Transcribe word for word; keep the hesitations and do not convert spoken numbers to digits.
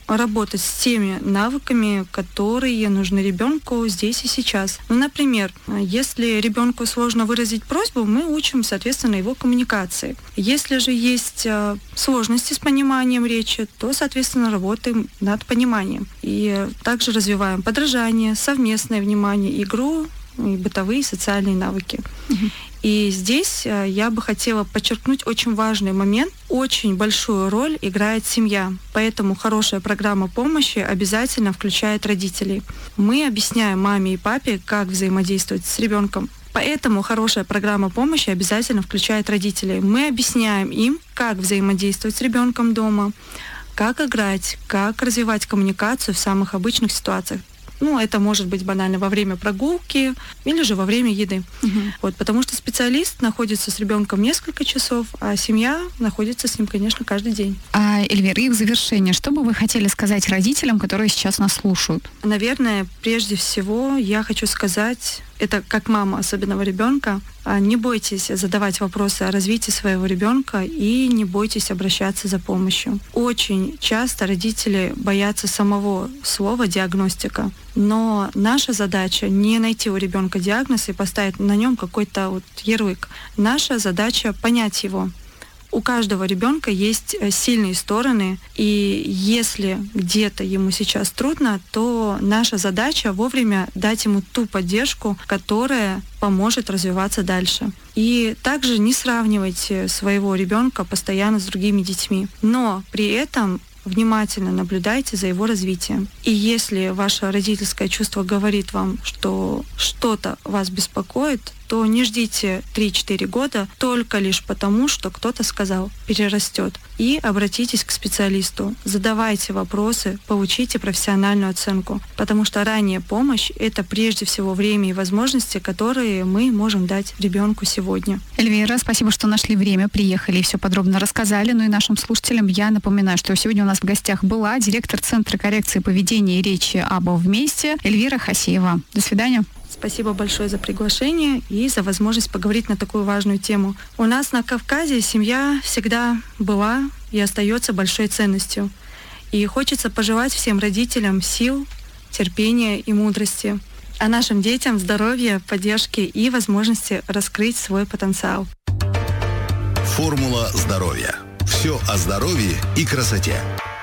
работать с теми навыками, которые нужны ребенку здесь и сейчас. Ну, например, если ребенку сложно выразить просьбу, мы учим, соответственно, его коммуникации. Если же есть сложности с пониманием речи, то, соответственно, работаем над пониманием. И также развиваем подражание, совместное внимание, игру и бытовые и социальные навыки. Mm-hmm. И здесь я бы хотела подчеркнуть очень важный момент. Очень большую роль играет семья. Поэтому хорошая программа помощи обязательно включает родителей. Мы объясняем маме и папе, как взаимодействовать с ребенком. Поэтому хорошая программа помощи обязательно включает родителей. Мы объясняем им, как взаимодействовать с ребенком дома, как играть, как развивать коммуникацию в самых обычных ситуациях. Ну, это может быть банально во время прогулки или же во время еды. Угу. Вот, потому что специалист находится с ребенком несколько часов, а семья находится с ним, конечно, каждый день. А, Эльвира, и в завершение, что бы вы хотели сказать родителям, которые сейчас нас слушают? Наверное, прежде всего я хочу сказать, это как мама особенного ребенка, не бойтесь задавать вопросы о развитии своего ребенка и не бойтесь обращаться за помощью. Очень часто родители боятся самого слова диагностика, но наша задача не найти у ребенка диагноз и поставить на нем какой-то вот ярлык. Наша задача понять его. У каждого ребенка есть сильные стороны, и если где-то ему сейчас трудно, то наша задача вовремя дать ему ту поддержку, которая поможет развиваться дальше. И также не сравнивайте своего ребенка постоянно с другими детьми, но при этом внимательно наблюдайте за его развитием. И если ваше родительское чувство говорит вам, что что-то вас беспокоит, то не ждите три-четыре года только лишь потому, что кто-то сказал, перерастет. И обратитесь к специалисту, задавайте вопросы, получите профессиональную оценку, потому что ранняя помощь — это прежде всего время и возможности, которые мы можем дать ребенку сегодня. Эльвира, спасибо, что нашли время, приехали и все подробно рассказали. Ну и нашим слушателям я напоминаю, что сегодня у нас в гостях была директор Центра коррекции поведения и речи АБО «Вместе» Эльвира Хасиева. До свидания. Спасибо большое за приглашение и за возможность поговорить на такую важную тему. У нас на Кавказе семья всегда была и остается большой ценностью. И хочется пожелать всем родителям сил, терпения и мудрости, а нашим детям здоровья, поддержки и возможности раскрыть свой потенциал. Формула здоровья. Все о здоровье и красоте.